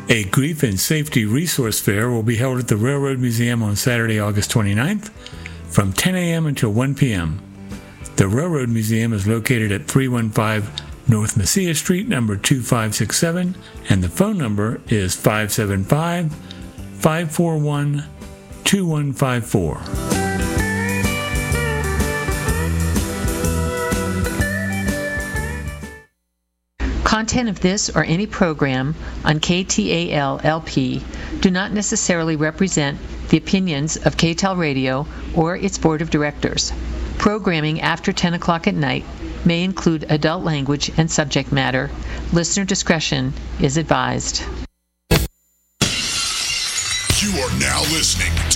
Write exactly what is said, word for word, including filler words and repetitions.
A Grief and Safety Resource Fair will be held at the Railroad Museum on Saturday, August twenty-ninth from ten a.m. until one p.m. The Railroad Museum is located at three one five North Messiah Street, number two five six seven, and the phone number is five seven five, five four one, two one five four. Content of this or any program on K T A L L P do not necessarily represent the opinions of K T A L Radio or its board of directors. Programming after ten o'clock at night may include adult language and subject matter. Listener discretion is advised. You are now listening to